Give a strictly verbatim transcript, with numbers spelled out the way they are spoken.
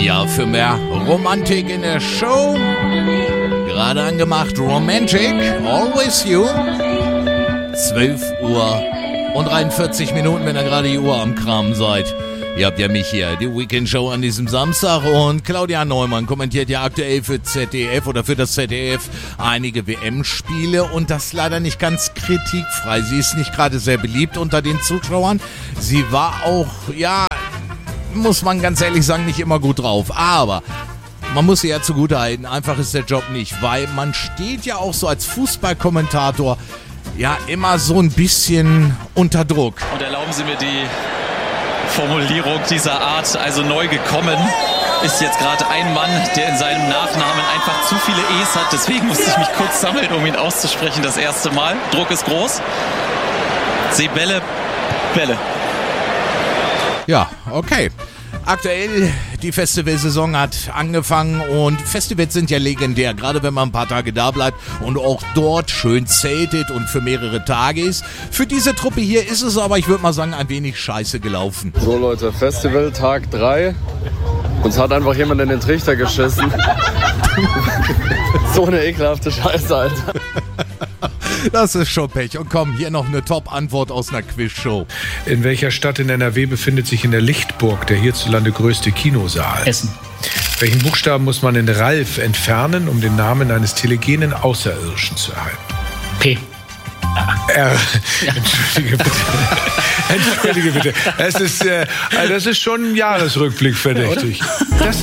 Ja, für mehr Romantik in der Show. Gerade angemacht Romantic, Always You. zwölf Uhr und dreiundvierzig Minuten, wenn ihr gerade die Uhr am Kram seid. Ihr habt ja mich hier, die Weekend Show an diesem Samstag, und Claudia Neumann kommentiert ja aktuell für Z D F oder für das Z D F einige W M-Spiele, und das leider nicht ganz kritikfrei. Sie ist nicht gerade sehr beliebt unter den Zuschauern. Sie war auch, ja, muss man ganz ehrlich sagen, nicht immer gut drauf. Aber man muss sie ja zugutehalten, einfach ist der Job nicht, weil man steht ja auch so als Fußballkommentator ja immer so ein bisschen unter Druck. Und erlauben Sie mir die Formulierung dieser Art, also neu gekommen ist jetzt gerade ein Mann, der in seinem Nachnamen einfach zu viele E's hat, deswegen musste ich mich kurz sammeln, um ihn auszusprechen das erste Mal. Druck ist groß. Sebelle, Bälle. Ja, okay. Aktuell, die Festivalsaison hat angefangen, und Festivals sind ja legendär, gerade wenn man ein paar Tage da bleibt und auch dort schön zeltet und für mehrere Tage ist. Für diese Truppe hier ist es aber, ich würde mal sagen, ein wenig scheiße gelaufen. So Leute, Festival Tag drei. Uns hat einfach jemand in den Trichter geschissen. So eine ekelhafte Scheiße, Alter. Das ist schon Pech. Und komm, hier noch eine Top-Antwort aus einer Quizshow. In welcher Stadt in N R W befindet sich in der Lichtburg der hierzulande größte Kinosaal? Essen. Welchen Buchstaben muss man in Ralf entfernen, um den Namen eines telegenen Außerirdischen zu erhalten? P. R. Entschuldige bitte. Entschuldige bitte. Es ist, äh, das ist schon ein Jahresrückblick verdächtig. Das